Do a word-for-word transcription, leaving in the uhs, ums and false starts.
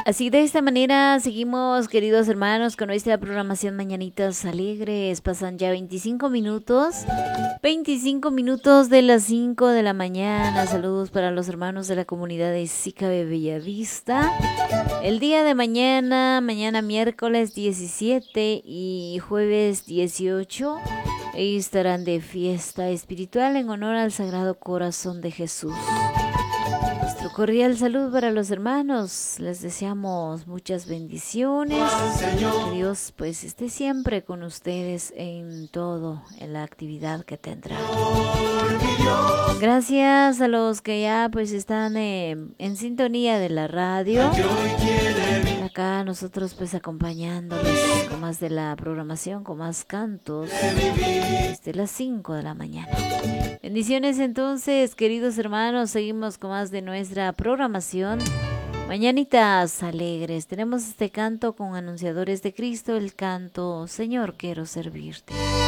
Así de esta manera seguimos, queridos hermanos, con nuestra programación Mañanitas Alegres. Pasan ya veinticinco minutos, veinticinco minutos de las cinco de la mañana. Saludos para los hermanos de la comunidad de Sicabe Bellavista. El día de mañana, mañana miércoles diecisiete y jueves dieciocho, estarán de fiesta espiritual en honor al Sagrado Corazón de Jesús. Nuestro cordial saludo para los hermanos, les deseamos muchas bendiciones, que Dios pues esté siempre con ustedes en todo, en la actividad que tendrán. Gracias a los que ya pues están eh, en sintonía de la radio, acá nosotros pues acompañándoles con más de la programación, con más cantos, desde las cinco de la mañana. Bendiciones entonces, queridos hermanos, seguimos con más de nuestra programación. Mañanitas Alegres, tenemos este canto con anunciadores de Cristo, el canto Señor, quiero servirte.